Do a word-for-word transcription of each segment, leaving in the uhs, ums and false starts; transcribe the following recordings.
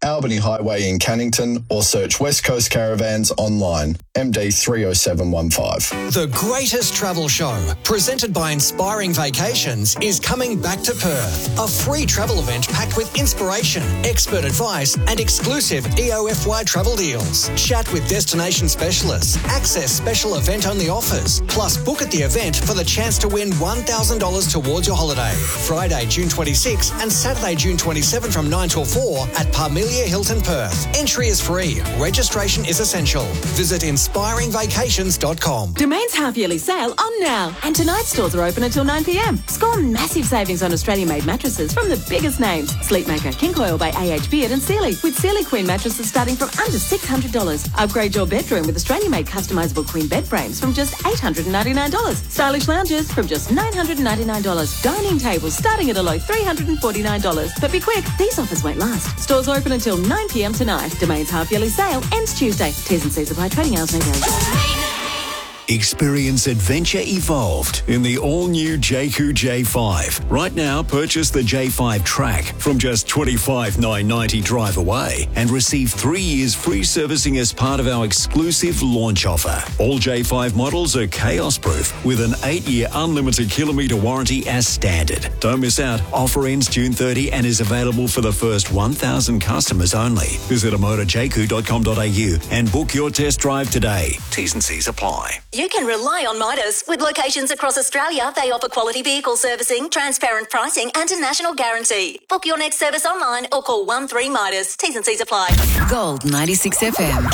Albany Highway in Cannington, or search West Coast Caravans online, M D three oh seven one five. The greatest travel show, presented by Inspiring Vacations, is coming back to Perth. A free travel event packed with inspiration, expert advice and exclusive E O F Y travel deals. Chat with destination specialists, access special event-only offers, plus book at the event for the chance to win one thousand dollars towards your holiday. Friday, June twenty-sixth and Saturday, June twenty-seventh from nine till four at Parmelia Hilton Perth. Entry is free. Registration is essential. Visit inspiring vacations dot com. Domain's half-yearly sale on now. And tonight's stores are open until nine p m. Score massive savings on Australian-made mattresses from the biggest names. Sleepmaker, King Coil by A H Beard and Sealy, with Sealy Queen mattresses starting from under six hundred dollars. Upgrade your bedroom with Australian-made customisable queen bed frames from just eight hundred ninety-nine dollars. Stylish lounges from just nine hundred ninety-nine dollars. Dining tables starting at a low three hundred forty-nine dollars. But be quick, these offers won't last. Stores open until nine p m tonight. Domain's half-yearly sale ends Tuesday. T's and C's apply. Trading hours may vary. Experience adventure evolved in the all-new J Q J five. Right now, purchase the J five Track from just twenty-five thousand nine hundred ninety dollars drive away and receive three years free servicing as part of our exclusive launch offer. All J five models are chaos-proof with an eight-year unlimited kilometre warranty as standard. Don't miss out. Offer ends June thirtieth and is available for the first one thousand customers only. Visit amoda j q dot com dot a u and book your test drive today. T's and C's apply. You can rely on Midas. With locations across Australia, they offer quality vehicle servicing, transparent pricing and a national guarantee. Book your next service online or call one three Midas. T's and C's apply. Gold ninety-six F M.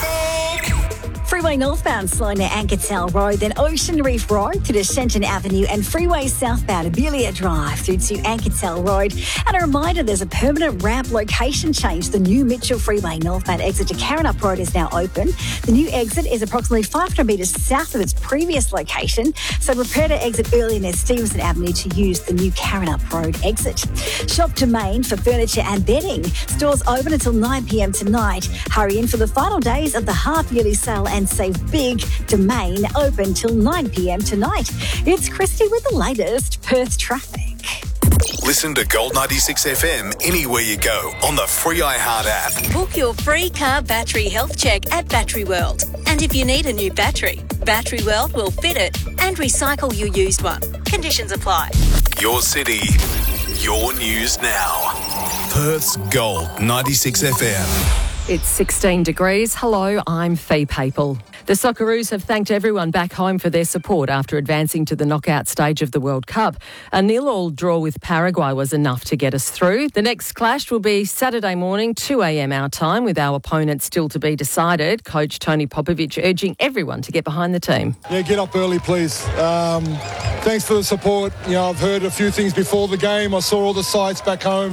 Freeway northbound slowing at Anketel Road, then Ocean Reef Road through to Shenton Avenue and freeway southbound Abelia Drive through to Anketel Road. And a reminder, there's a permanent ramp location change. The new Mitchell Freeway northbound exit to Karrinyup Road is now open. The new exit is approximately five hundred metres south of its previous location, so prepare to exit early near Stevenson Avenue to use the new Karrinyup Road exit. Shop Domain for furniture and bedding. Stores open until nine p m tonight. Hurry in for the final days of the half-yearly sale and save big. Domain open till nine p m tonight. It's Christy with the latest Perth traffic. Listen to Gold ninety-six F M anywhere you go on the free iHeart app. Book your free car battery health check at Battery World. And if you need a new battery, Battery World will fit it and recycle your used one. Conditions apply. Your city, your news now. Perth's Gold ninety-six F M. It's sixteen degrees. Hello, I'm Fee Papel. The Socceroos have thanked everyone back home for their support after advancing to the knockout stage of the World Cup. A nil-all draw with Paraguay was enough to get us through. The next clash will be Saturday morning, two a m our time, with our opponent still to be decided. Coach Tony Popovic urging everyone to get behind the team. Yeah, get up early, please. Um, thanks for the support. You know, I've heard a few things before the game. I saw all the sights back home.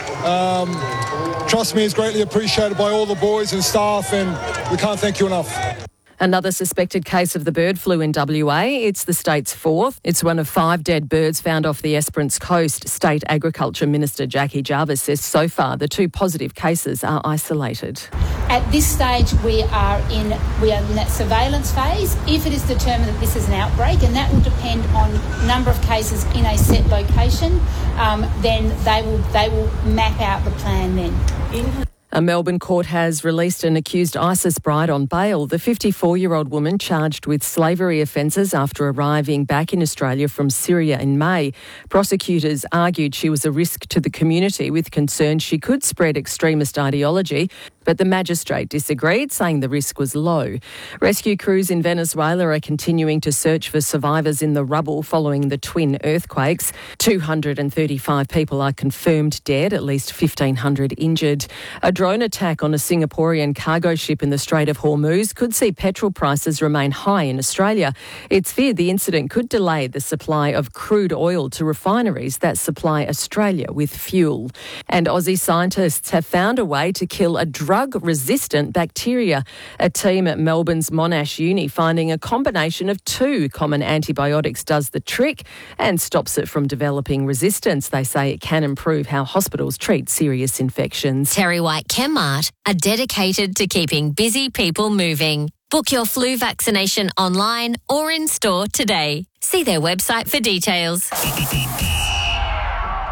Um, trust me, it's greatly appreciated by all the boys and staff, and we can't thank you enough. Another suspected case of the bird flu in W A. It's the state's fourth. It's one of five dead birds found off the Esperance coast. State Agriculture Minister Jackie Jarvis says so far the two positive cases are isolated. At this stage, we are in we are in that surveillance phase. If it is determined that this is an outbreak, and that will depend on number of cases in a set location, um, then they will they will map out the plan then. In- A Melbourne court has released an accused ISIS bride on bail. The fifty-four-year-old woman charged with slavery offences after arriving back in Australia from Syria in May. Prosecutors argued she was a risk to the community with concerns she could spread extremist ideology, but the magistrate disagreed, saying the risk was low. Rescue crews in Venezuela are continuing to search for survivors in the rubble following the twin earthquakes. two hundred thirty-five people are confirmed dead, at least fifteen hundred injured. A drone attack on a Singaporean cargo ship in the Strait of Hormuz could see petrol prices remain high in Australia. It's feared the incident could delay the supply of crude oil to refineries that supply Australia with fuel. And Aussie scientists have found a way to kill a drug-resistant bacteria. A team at Melbourne's Monash Uni finding a combination of two common antibiotics does the trick and stops it from developing resistance. They say it can improve how hospitals treat serious infections. Terry White Chemmart are dedicated to keeping busy people moving. Book your flu vaccination online or in store today. See their website for details.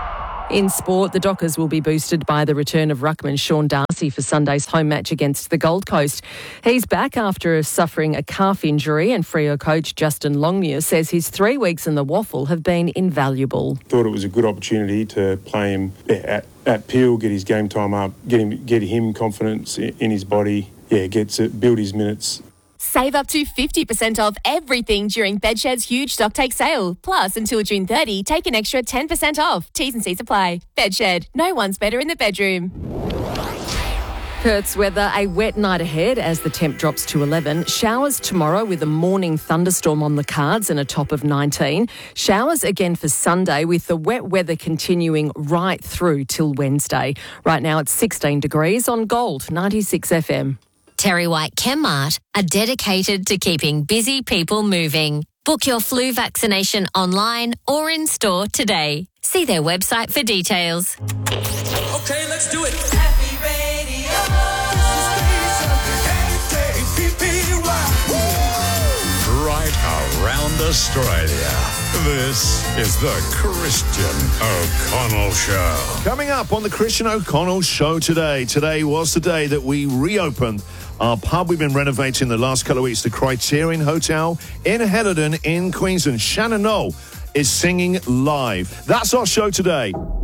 In sport, the Dockers will be boosted by the return of ruckman Sean Darcy for Sunday's home match against the Gold Coast. He's back after suffering a calf injury, and Freo coach Justin Longmuir says his three weeks in the waffle have been invaluable. Thought it was a good opportunity to play him at, at Peel, get his game time up, get him get him confidence in his body, yeah, get to build his minutes. Save up to fifty percent off everything during Bedshed's huge stock take sale. Plus, until June thirtieth, take an extra ten percent off. T's and C's apply. Bedshed. No one's better in the bedroom. Perth's weather, a wet night ahead as the temp drops to eleven. Showers tomorrow with a morning thunderstorm on the cards and a top of nineteen. Showers again for Sunday with the wet weather continuing right through till Wednesday. Right now it's sixteen degrees on Gold ninety-six F M. Terry White Chemmart are dedicated to keeping busy people moving. Book your flu vaccination online or in store today. See their website for details. Okay, let's do it. Happy Radio. Right around Australia. This is the Christian O'Connell Show. Coming up on the Christian O'Connell Show today. Today was the day that we reopened our pub. We've been renovating the last couple of weeks, the Criterion Hotel in Helidon in Queensland. Shannon Knoll is singing live. That's our show today.